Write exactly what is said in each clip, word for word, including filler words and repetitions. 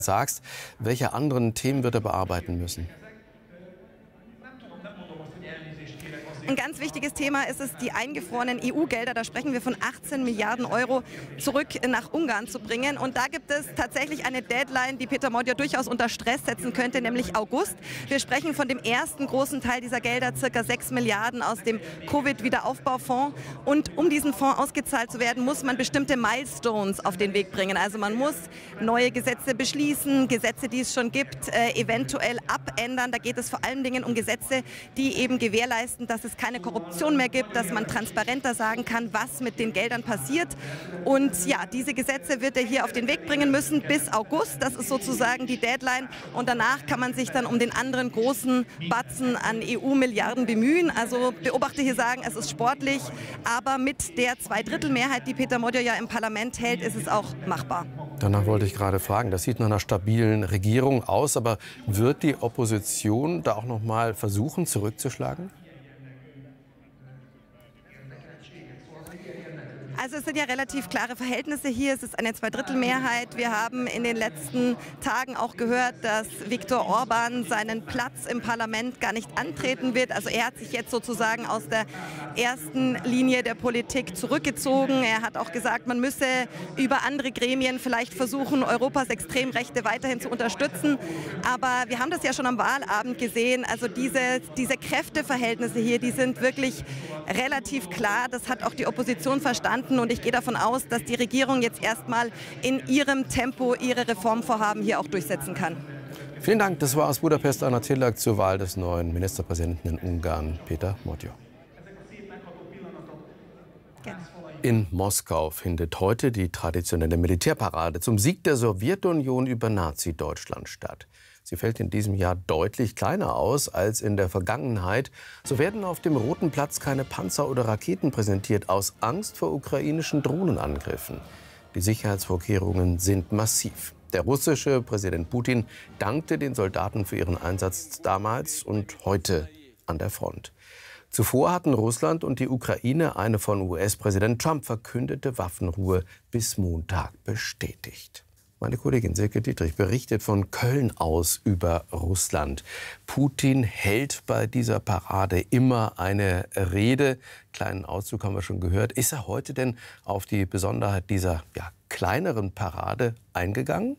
sagst, welche anderen Themen wird er bearbeiten müssen? Ein ganz wichtiges Thema ist es, die eingefrorenen E U-Gelder, da sprechen wir von achtzehn Milliarden Euro, zurück nach Ungarn zu bringen. Und da gibt es tatsächlich eine Deadline, die Peter Magyar durchaus unter Stress setzen könnte, nämlich August. Wir sprechen von dem ersten großen Teil dieser Gelder, circa sechs Milliarden aus dem Covid-Wiederaufbaufonds. Und um diesen Fonds ausgezahlt zu werden, muss man bestimmte Milestones auf den Weg bringen. Also man muss neue Gesetze beschließen, Gesetze, die es schon gibt, äh, eventuell abändern. Da geht es vor allen Dingen um Gesetze, die eben gewährleisten, dass es keine Korruption mehr gibt, dass man transparenter sagen kann, was mit den Geldern passiert. Und ja, diese Gesetze wird er hier auf den Weg bringen müssen bis August. Das ist sozusagen die Deadline. Und danach kann man sich dann um den anderen großen Batzen an E U-Milliarden bemühen. Also Beobachter hier sagen, es ist sportlich, aber mit der Zweidrittelmehrheit, die Peter Magyar ja im Parlament hält, ist es auch machbar. Danach wollte ich gerade fragen, das sieht nach einer stabilen Regierung aus, aber wird die Opposition da auch noch mal versuchen, zurückzuschlagen? Also es sind ja relativ klare Verhältnisse hier. Es ist eine Zweidrittelmehrheit. Wir haben in den letzten Tagen auch gehört, dass Viktor Orbán seinen Platz im Parlament gar nicht antreten wird. Also er hat sich jetzt sozusagen aus der ersten Linie der Politik zurückgezogen. Er hat auch gesagt, man müsse über andere Gremien vielleicht versuchen, Europas Extremrechte weiterhin zu unterstützen. Aber wir haben das ja schon am Wahlabend gesehen. Also diese, diese Kräfteverhältnisse hier, die sind wirklich relativ klar. Das hat auch die Opposition verstanden. Und ich gehe davon aus, dass die Regierung jetzt erstmal in ihrem Tempo ihre Reformvorhaben hier auch durchsetzen kann. Vielen Dank. Das war aus Budapest Anna Tillak zur Wahl des neuen Ministerpräsidenten in Ungarn, Peter Magyar. In Moskau findet heute die traditionelle Militärparade zum Sieg der Sowjetunion über Nazi-Deutschland statt. Sie fällt in diesem Jahr deutlich kleiner aus als in der Vergangenheit. So werden auf dem Roten Platz keine Panzer oder Raketen präsentiert, aus Angst vor ukrainischen Drohnenangriffen. Die Sicherheitsvorkehrungen sind massiv. Der russische Präsident Putin dankte den Soldaten für ihren Einsatz damals und heute an der Front. Zuvor hatten Russland und die Ukraine eine von U S-Präsident Trump verkündete Waffenruhe bis Montag bestätigt. Meine Kollegin Silke Dietrich berichtet von Köln aus über Russland. Putin hält bei dieser Parade immer eine Rede. Kleinen Auszug haben wir schon gehört. Ist er heute denn auf die Besonderheit dieser ja, kleineren Parade eingegangen?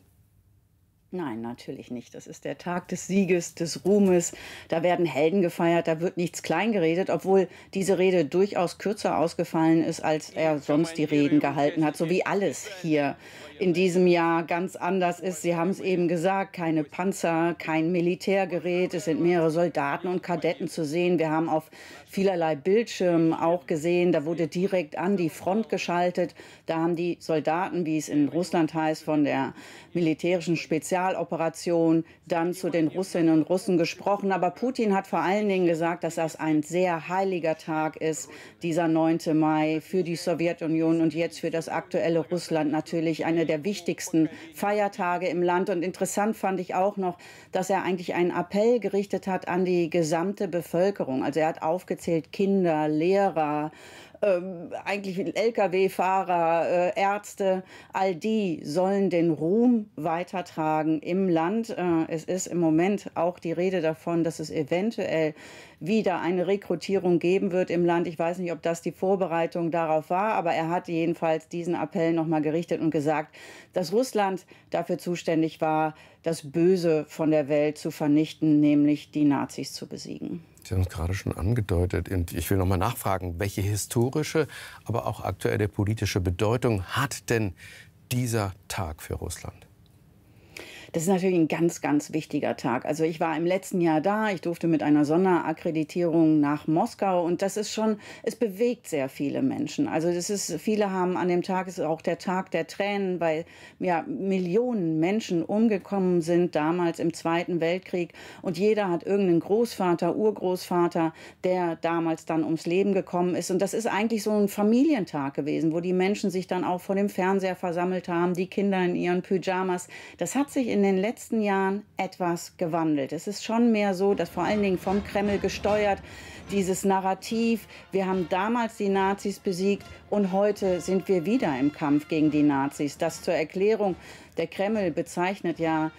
Nein, natürlich nicht. Das ist der Tag des Sieges, des Ruhmes. Da werden Helden gefeiert, da wird nichts kleingeredet, obwohl diese Rede durchaus kürzer ausgefallen ist, als er sonst die Reden gehalten hat. So wie alles hier in diesem Jahr ganz anders ist. Sie haben es eben gesagt, keine Panzer, kein Militärgerät. Es sind mehrere Soldaten und Kadetten zu sehen. Wir haben auf vielerlei Bildschirmen auch gesehen, da wurde direkt an die Front geschaltet. Da haben die Soldaten, wie es in Russland heißt, von der militärischen Spezialoperation dann zu den Russinnen und Russen gesprochen. Aber Putin hat vor allen Dingen gesagt, dass das ein sehr heiliger Tag ist, dieser neunte Mai für die Sowjetunion und jetzt für das aktuelle Russland natürlich eine der wichtigsten Feiertage im Land. Und interessant fand ich auch noch, dass er eigentlich einen Appell gerichtet hat an die gesamte Bevölkerung. Also er hat aufgezählt, Kinder, Lehrer, ähm, eigentlich L K W-Fahrer, äh, Ärzte, all die sollen den Ruhm weitertragen im Land. Äh, es ist im Moment auch die Rede davon, dass es eventuell wieder eine Rekrutierung geben wird im Land. Ich weiß nicht, ob das die Vorbereitung darauf war, aber er hat jedenfalls diesen Appell noch mal gerichtet und gesagt, dass Russland dafür zuständig war, das Böse von der Welt zu vernichten, nämlich die Nazis zu besiegen. Sie haben es gerade schon angedeutet. Und ich will noch mal nachfragen, welche historische, aber auch aktuelle politische Bedeutung hat denn dieser Tag für Russland? Das ist natürlich ein ganz, ganz wichtiger Tag. Also ich war im letzten Jahr da, ich durfte mit einer Sonderakkreditierung nach Moskau und das ist schon, es bewegt sehr viele Menschen. Also das ist, viele haben an dem Tag, es ist auch der Tag der Tränen, weil ja Millionen Menschen umgekommen sind damals im Zweiten Weltkrieg und jeder hat irgendeinen Großvater, Urgroßvater, der damals dann ums Leben gekommen ist. Und das ist eigentlich so ein Familientag gewesen, wo die Menschen sich dann auch vor dem Fernseher versammelt haben, die Kinder in ihren Pyjamas. Das hat sich in in den letzten Jahren etwas gewandelt. Es ist schon mehr so, dass vor allen Dingen vom Kreml gesteuert dieses Narrativ, wir haben damals die Nazis besiegt und heute sind wir wieder im Kampf gegen die Nazis. Das zur Erklärung, der Kreml bezeichnet ja